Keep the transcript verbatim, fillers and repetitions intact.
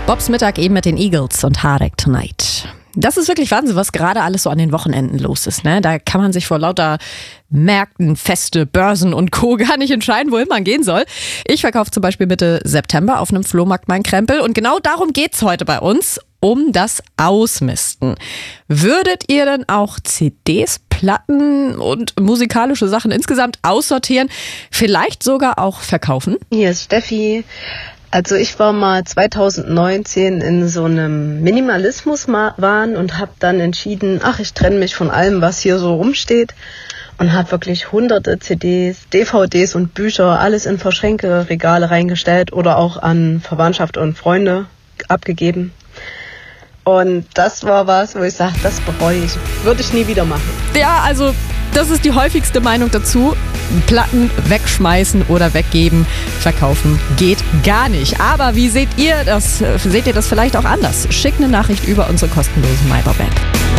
Bobs Mittag eben mit den Eagles und Hard Tonight. Das ist wirklich Wahnsinn, was gerade alles so an den Wochenenden los ist. Ne? Da kann man sich vor lauter Märkten, Feste, Börsen und Co. gar nicht entscheiden, wohin man gehen soll. Ich verkaufe zum Beispiel Mitte September auf einem Flohmarkt meinen Krempel. Und genau darum geht's heute bei uns, um das Ausmisten. Würdet ihr denn auch C Ds, Platten und musikalische Sachen insgesamt aussortieren? Vielleicht sogar auch verkaufen? Hier ist Steffi. Also ich war mal zwanzig neunzehn in so einem Minimalismus-Wahn und habe dann entschieden, ach, ich trenne mich von allem, was hier so rumsteht, und habe wirklich hunderte C Ds, D V Ds und Bücher, alles in Verschränke, Regale reingestellt oder auch an Verwandtschaft und Freunde abgegeben. Und das war was, wo ich sage, das bereue ich, würde ich nie wieder machen. Ja, also das ist die häufigste Meinung dazu. Platten wegschmeißen oder weggeben, verkaufen geht gar nicht. Aber wie seht ihr das? Seht ihr das vielleicht auch anders? Schickt eine Nachricht über unsere kostenlose MyBob-App.